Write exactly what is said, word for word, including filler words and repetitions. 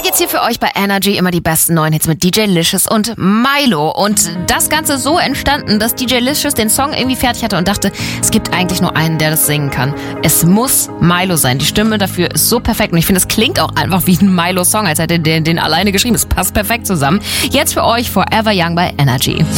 geht's hier für euch bei Energy immer die besten neuen Hits mit D J Licious und Milo. Und das Ganze so entstanden, dass D J Licious den Song irgendwie fertig hatte und dachte, es gibt eigentlich nur einen, der das singen kann. Es muss Milo sein. Die Stimme dafür ist so perfekt. Und ich finde, es klingt auch einfach wie ein Milo-Song, als hätte der den alleine geschrieben. Es passt perfekt zusammen. Jetzt für euch Forever Young bei Energy.